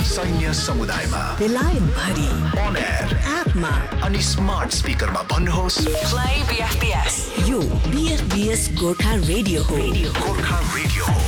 सैन्य समुदायमा, बेलायत भरि, on air, एपमा अनि स्मार्ट स्पिकरमा भन्नुहोस् Play BFBS. यो BFBS गोर्खा रेडियो हो। गोर्खा रेडियो हो।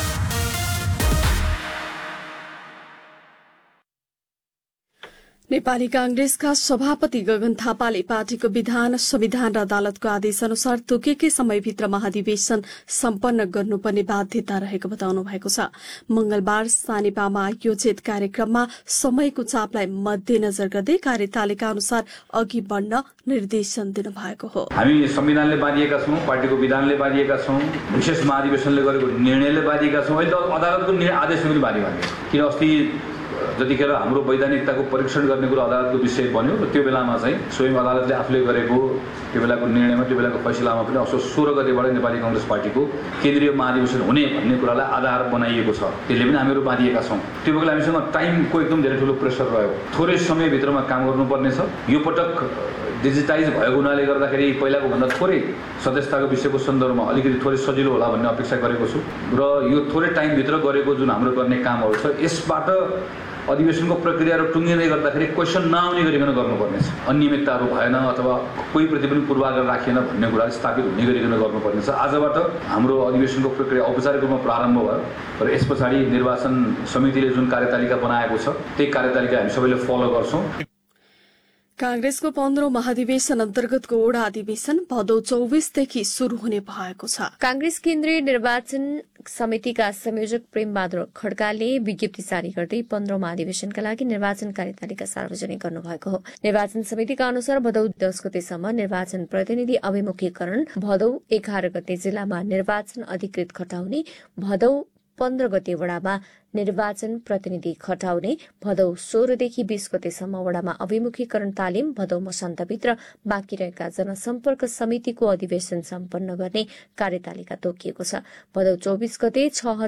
नेपाली कांग्रेसका सभापति गगन थापाले पार्टीको विधान, संविधान र अदालतको आदेश अनुसार तोकेकै समयभित्र महाधिवेशन सम्पन्न गर्नुपर्ने बाध्यता रहेको बताउनु भएको छ। मंगलबार सानेपामा आयोजित कार्यक्रममा समयको चापलाई मध्यनजर गर्दै कार्यतालिका अनुसार अघि बढ्न निर्देशन दिनुभएको हो। हामी संविधानले बाँधिएका छौं, पार्टीको विधानले बाँधिएका छौं, विशेष महाधिवेशनले गरेको निर्णयले बाँधिएका छौं। अहिले त अदालतको आदेशले पनि बाँधिएको किन अस्ति जतिखेर हाम्रो वैधानिकताको परीक्षण गर्ने कुरा अदालतको विषय बन्यो र त्यो बेलामा चाहिँ स्वयं अदालतले आफूले गरेको त्यो बेलाको निर्णयमा, त्यो बेलाको फैसलामा पनि असोज 16 गतेबाट नेपाली कांग्रेस पार्टीको केन्द्रीय महाधिवेशन हुने भन्ने कुरालाई आधार बनाइएको छ। त्यसले पनि हामीहरू बाँधिएका छौं। त्यो बेला हामीसँग टाइमको एकदम धेरै ठुलो प्रेसर रह्यो। थोरै समयभित्रमा काम गर्नुपर्ने छ। यो पटक डिजिटाइज भएको हुनाले गर्दाखेरि पहिलाको भन्दा थोरै सदस्यताको विषयको सन्दर्भमा अलिकति थोरै सजिलो होला भन्ने अपेक्षा गरेको छु र यो थोरै टाइमभित्र गरेको जुन हाम्रो गर्ने कामहरू छ यसबाट अधिवेशनको प्रक्रियाहरू टुङ्गिँदै गर्दाखेरि क्वेसन नआउने गरिकन गर्नुपर्नेछ। अनियमितताहरू भएन अथवा कोही प्रति पनि पूर्वाग्रह राखिएन भन्ने कुरा स्थापित हुने गरिकन गर्नुपर्नेछ। आजबाट हाम्रो अधिवेशनको प्रक्रिया औपचारिक रूपमा प्रारम्भ भयो र यस पछाडि निर्वाचन समितिले जुन कार्यतालिका बनाएको छ त्यही कार्यतालिका हामी सबैले फलो गर्छौं। कांग्रेसको 15औं महाधिवेशन अन्तर्गतको ओडा अधिवेशन भदौ 24 देखि शुरू हुने भएको छ। कांग्रेस केन्द्रीय निर्वाचन समितिका संयोजक प्रेमबहादुर खड्काले विज्ञप्ति जारी गर्दै 15औं महाधिवेशनका लागि निर्वाचन कार्यतालिका सार्वजनिक गर्नुभएको हो। निर्वाचन समितिका अनुसार भदौ 10 गतेसम्म निर्वाचन प्रतिनिधि अभिमुखीकरण, भदौ 11 गते जिल्लामा निर्वाचन अधिकृत खटाउने, भदौ 15 गते वडामा निर्वाचन प्रतिनिधि खटाउने, भदौ 16 देखि 20 गतेसम्म वडामा अभिमुखीकरण तालिम, भदौ मसान्तभित्र बाँकी रहेका जनसम्पर्क समितिको अधिवेशन सम्पन्न गर्ने कार्यतालिका तोकिएको छ। भदौ 24 गते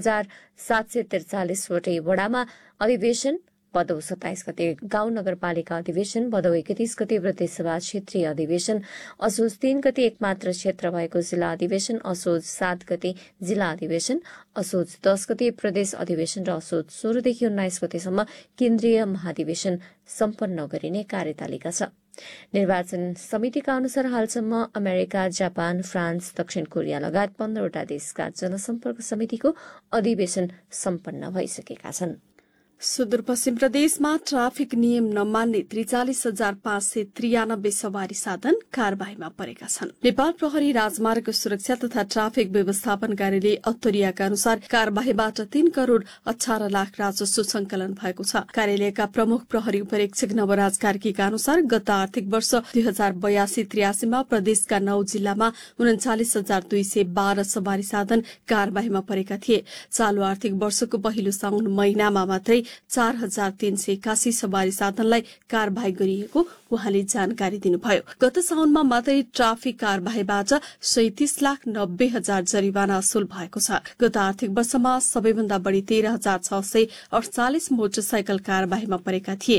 6743 वटै वडामा अधिवेशन, भदौ 27 गते गाउँ नगरपालिका अधिवेशन, भदौ 31 गते प्रदेशसभा क्षेत्रीय अधिवेशन, असोज 3 गते एकमात्र क्षेत्र भएको जिल्ला अधिवेशन, असोज 7 गते जिल्ला अधिवेशन, असोज 10 गते प्रदेश अधिवेशन र असोज 16 देखि 19 गतेसम्म केन्द्रीय महाधिवेशन सम्पन्न गरिने कार्यतालिका छ। निर्वाचन समितिका अनुसार हालसम्म अमेरिका, जापान, फ्रान्स, दक्षिण कोरिया लगायत 15 वटा देशका जनसम्पर्क समितिको अधिवेशन सम्पन्न भइसकेका छन्। सुदूरपश्चिम प्रदेशमा ट्राफिक नियम नमान्ने 43,593 सवारी साधन कार्यवाहीमा परेका छन्। नेपाल प्रहरी राजमार्ग सुरक्षा तथा ट्राफिक व्यवस्थापन कार्यालय अत्तरियाका अनुसार कार्यवाहीबाट 3 करोड़ 18 लाख राजस्व संकलन भएको छ। कार्यालयका प्रमुख प्रहरी उपरीक्षक नवराज कार्कीका अनुसार गत आर्थिक वर्ष 2082-83 मा प्रदेशका 9 जिल्लामा 39,212 सवारी साधन कार्यवाहीमा परेका थिए। चालू आर्थिक वर्षको पहिलो साउन महिनामा मात्रै 4,381 सवारी साधनलाई कार्यवाही गरिएको उहाँले जानकारी दिनुभयो। गत साउनमा मात्रै ट्राफिक कार्यवाहीबाट 37,90,000 जरिवाना असुल भएको छ। गत आर्थिक वर्षमा सबैभन्दा बढ़ी 13,648 मोटरसाइकल कार्यवाहीमा परेका थिए।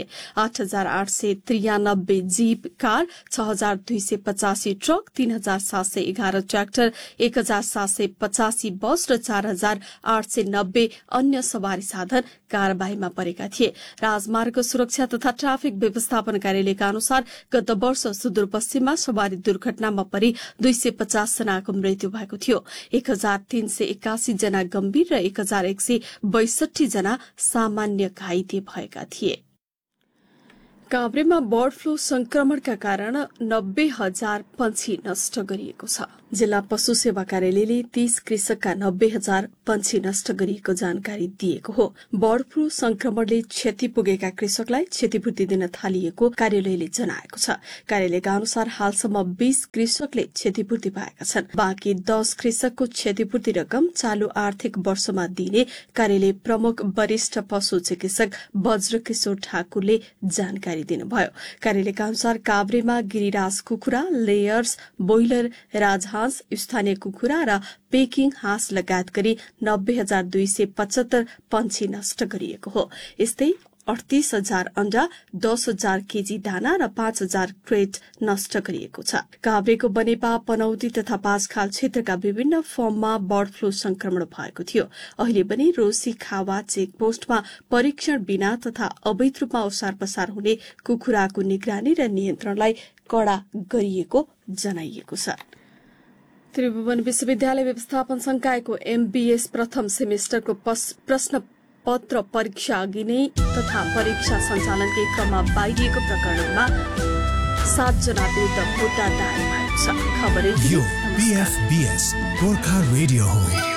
8,893 जीप कार, 6,285 ट्रक, 3,711 ट्र्याक्टर, 1,785 बस र 4,890 अन्य सवारी साधन कार्यवाहीमा परेका थिए। राजमार्ग सुरक्षा तथा ट्राफिक व्यवस्थापन कार्यालयका अनुसार गत वर्ष सुदूरपश्चिममा सवारी दुर्घटनामा परि 250 जनाको मृत्यु भएको थियो। 1,381 जना गम्भीर र 1,162 जना सामान्य घाइते भएका थिए। काभ्रेमा बर्ड फ्लू संक्रमणका कारण 90,000 पंक्षी नष्ट गरिएको छ। जिल्ला पशु सेवा कार्यालयले 30 कृषकका 90,000 पंक्षी नष्ट गरिएको जानकारी दिएको हो। बर्ड फ्लू संक्रमणले क्षति पुगेका कृषकलाई क्षतिपूर्ति दिन थालिएको कार्यालयले जनाएको छ। कार्यालयका अनुसार हालसम्म 20 कृषकले क्षतिपूर्ति पाएका छन्। बाँकी 10 कृषकको क्षतिपूर्ति रकम चालू आर्थिक वर्षमा दिने कार्यालय प्रमुख वरिष्ठ पशु चिकित्सक वज्रकिशोर ठाकुरले जानकारी दिनुभयो। कार्यालयका अनुसार काभ्रेमा गिरिराज कुखुरा, लेयर्स, बोइलर, राजहांस, स्थानीय कुखुरा र पेकिङ हाँस लगायत गरी 90,275 पंक्षी नष्ट गरिएको हो। यस्तै 38,000 अण्डा, 10,000 केजी दाना र 5,000 क्रेट नष्ट गरिएको छ। काभ्रेको बनेपा, पनौती तथा पाँचखाल क्षेत्रका विभिन्न फर्ममा बर्ड फ्लू संक्रमण भएको थियो। अहिले पनि रोसी खावा चेकपोस्टमा परीक्षण बिना तथा अवैध रूपमा ओसार पसार हुने कुखुराको निगरानी र नियन्त्रणलाई कड़ा गरिएको जनाइएको छ। त्रिभुवन विश्वविद्यालय व्यवस्थापन संकायको MBS प्रथम सेमेस्टरको प्रश्न पत्र परीक्षा अघि नै तथा परीक्षा सञ्चालनकै क्रममा बाहिरिएको प्रकरणमा 7 जना विरुद्ध मुद्दा दायर भएको छ। खबर यो BFBS गोर्खा रेडियो हो।